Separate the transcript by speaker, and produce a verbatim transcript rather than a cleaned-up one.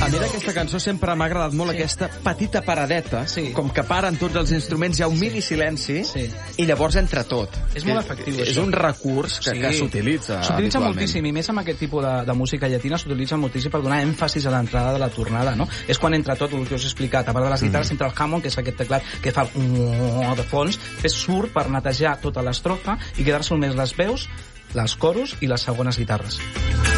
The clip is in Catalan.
Speaker 1: A mi d'aquesta cançó sempre m'ha agradat molt sí. aquesta petita paradeta, sí. com que paren tots els instruments, hi ha un mini silenci, sí. i llavors entra tot.
Speaker 2: És molt efectiu,
Speaker 1: És
Speaker 2: això.
Speaker 1: un recurs que, sí. que s'utilitza
Speaker 2: S'utilitza moltíssim, i més amb aquest tipus de, de música llatina s'utilitza moltíssim per donar èmfasis a l'entrada de la tornada, no? És quan entra tot el que us he explicat. A part de les guitarres, mm. entra el Hammond, que és aquest teclat que fa el de fons, després surt per netejar tota l'estrofa i quedar-se només les veus, les coros i les segones guitarres.